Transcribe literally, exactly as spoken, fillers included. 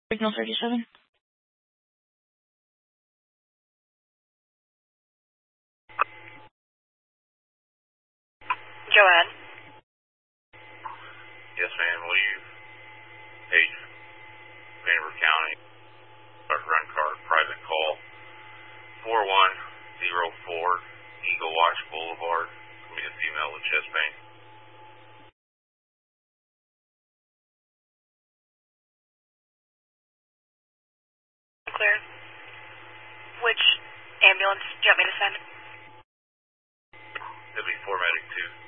Signal thirty-seven. Joanne? Yes, ma'am. Leave Page, Vanderbilt County, run car, private call, four one zero four Eagle Watch Boulevard. Me a female with chest pain. Clear. Which ambulance do you want me to send? It'll be four medic two.